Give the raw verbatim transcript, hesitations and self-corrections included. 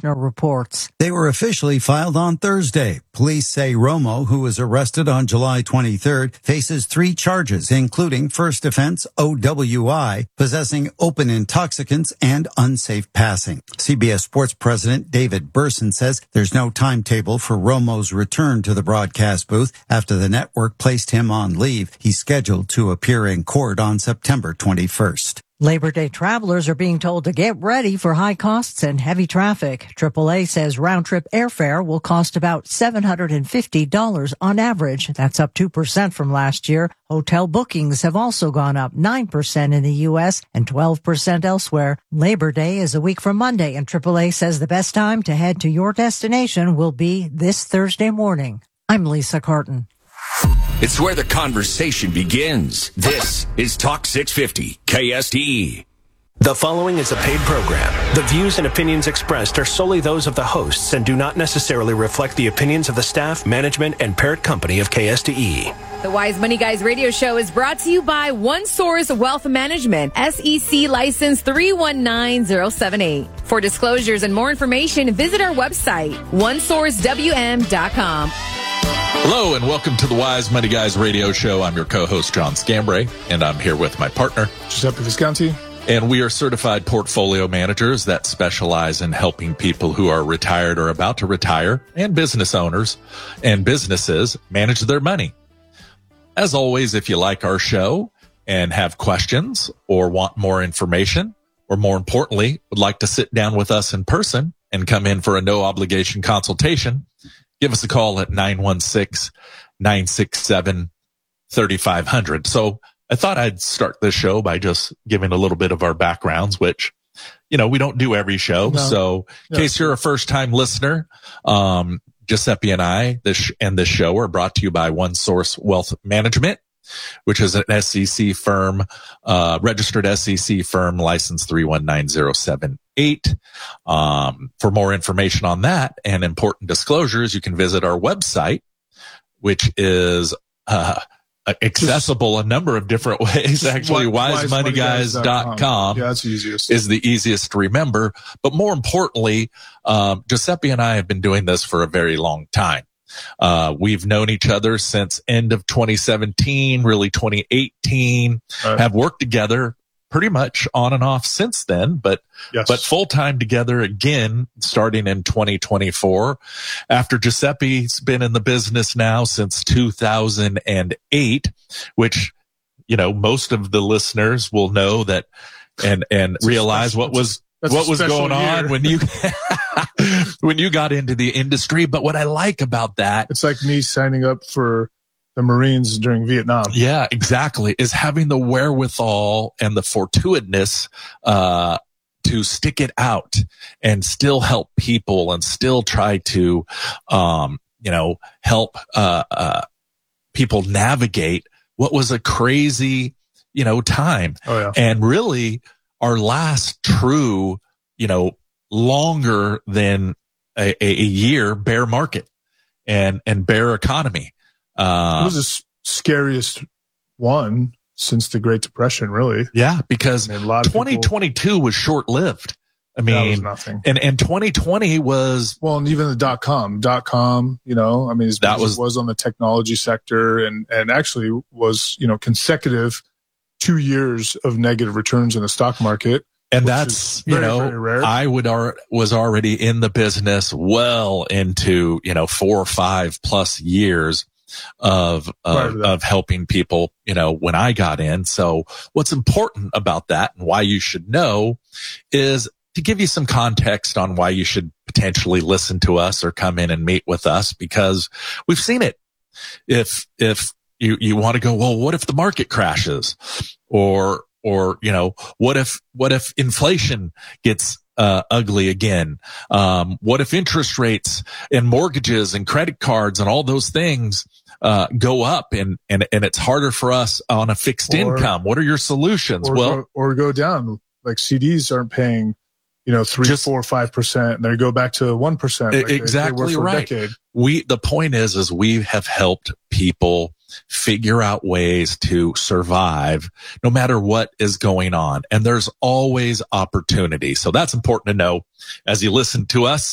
Kushner reports. They were officially filed on Thursday. Police say Romo, who was arrested on July twenty-third, faces three charges, including first offense O W I, possessing open intoxicants, and unsafe passing. C B S Sports President David Burson says there's no timetable for Romo's return to the broadcast booth after the network placed him on leave. He's scheduled to appear in court on September twenty-first. Labor Day travelers are being told to get ready for high costs and heavy traffic. triple A says round-trip airfare will cost about seven hundred fifty dollars on average. That's up two percent from last year. Hotel bookings have also gone up nine percent in the U S and twelve percent elsewhere. Labor Day is a week from Monday, and triple A says the best time to head to your destination will be this Thursday morning. I'm Lisa Carton. It's where the conversation begins. This is Talk six fifty K S T E. The following is a paid program. The views and opinions expressed are solely those of the hosts and do not necessarily reflect the opinions of the staff, management, and parent company of K S T E. The Wise Money Guys radio show is brought to you by OneSource Wealth Management, S E C license three one nine zero seven eight. For disclosures and more information, visit our website, one source w m dot com. Hello and welcome to the Wise Money Guys radio show. I'm your co-host, John Scambray, and I'm here with my partner, Giuseppe Visconti. And we are certified portfolio managers that specialize in helping people who are retired or about to retire and business owners and businesses manage their money. As always, if you like our show and have questions or want more information, or more importantly, would like to sit down with us in person and come in for a no obligation consultation, give us a call at nine one six, nine six seven, three five zero zero. So I thought I'd start this show by just giving a little bit of our backgrounds, which, you know, we don't do every show. No. So in no. case you're a first time listener, um, Giuseppe and I this and this show are brought to you by OneSource Wealth Management, which is an S E C firm, uh, registered S E C firm, license three one nine zero seven eight. Um, for more information on that and important disclosures, you can visit our website, which is, uh, accessible a number of different ways. Actually, wise money guys dot com yeah, that's the easiest. is the easiest to remember. But more importantly, um, Giuseppe and I have been doing this for a very long time. Uh, we've known each other since end of twenty seventeen, really twenty eighteen, right. Have worked together pretty much on and off since then, but, yes. but full time together again, starting in twenty twenty-four after Giuseppe's been in the business now since two thousand eight, which, you know, most of the listeners will know that and, and realize special, what was, what was going year. on when you, when you got into the industry. But what I like about that, it's like me signing up for the Marines during Vietnam. Yeah, exactly. Is having the wherewithal and the fortuitousness, uh, to stick it out and still help people and still try to, um, you know, help, uh, uh, people navigate what was a crazy, you know, time. Oh, yeah. And really our last true, you know, longer than a, a year bear market and, and bear economy. Uh, it was the scariest one since the Great Depression, really. Yeah, because I mean, a lot of twenty twenty-two people, was short-lived. I mean, that was nothing. And, and twenty twenty was... Well, and even the dot-com, dot-com, you know, I mean, his that was, was on the technology sector and, and actually was, you know, consecutive two years of negative returns in the stock market. And that's, very, you know, very rare. I would ar- was already in the business well into, you know, four or five plus years of, of, of helping people, you know, when I got in. So what's important about that and why you should know is to give you some context on why you should potentially listen to us or come in and meet with us, because we've seen it. If, if you, you want to go, well, what if the market crashes or, or, you know, what if, what if inflation gets Uh, ugly again? Um, what if interest rates and mortgages and credit cards and all those things, uh, go up and, and, and it's harder for us on a fixed or, income? What are your solutions? Or well, go, or go down, like C Ds aren't paying, you know, three, just, four, five percent and they go back to one percent. Like exactly they, they right. We, the point is, is we have helped people figure out ways to survive no matter what is going on. And there's always opportunity. So that's important to know as you listen to us.